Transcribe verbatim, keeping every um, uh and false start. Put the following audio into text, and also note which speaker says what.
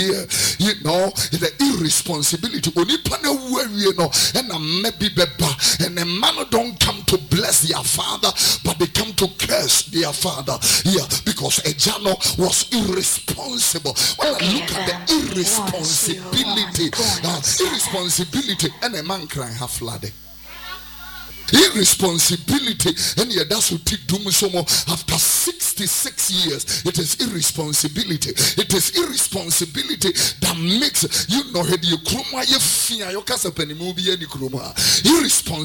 Speaker 1: here, you know, the irresponsibility. You know, and a maybe beba, and a man don't come to bless their father, but they come to curse their father. Yeah, because Ejano was irresponsible. When I look at the irresponsibility, uh, irresponsibility, and a man crying half flooded. Irresponsibility, and yeah, that's what take doom so more after sixty-six years. It is irresponsibility. It is irresponsibility that makes you know head you kruma you fear your casa penny movie any kruma. Irresponsibility.